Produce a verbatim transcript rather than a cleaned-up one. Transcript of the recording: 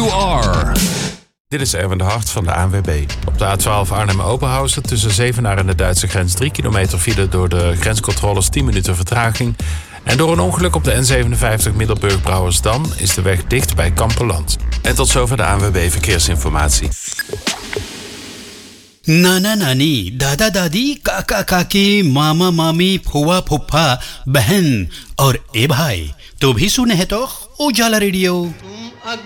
You Are. Dit is Erwin de Hart van de A N W B. Op de A twaalf Arnhem-Oberhausen tussen Zevenaar en de Duitse grens drie kilometer file door de grenscontroles tien minuten vertraging. En door een ongeluk op de N zevenenvijftig Middelburg-Brouwersdam is de weg dicht bij Kamperland. En tot zover de A N W B Verkeersinformatie. नाना नानी दादा दादी काका काकी मामा मामी फुआ फुफ्फा बहन और ए भाई तो भी सुने है तो उजाला रेडियो।